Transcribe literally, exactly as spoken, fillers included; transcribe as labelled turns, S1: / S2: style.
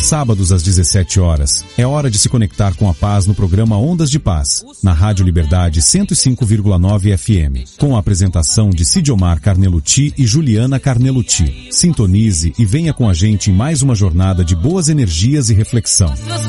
S1: sábados às dezessete horas. É hora de se conectar com a paz no programa Ondas de Paz, na Rádio Liberdade cento e cinco vírgula nove F M, com a apresentação de Sidiomar Carnelutti e Juliana Carnelutti. Sintonize e venha com a gente em mais uma jornada de boas energias e reflexão.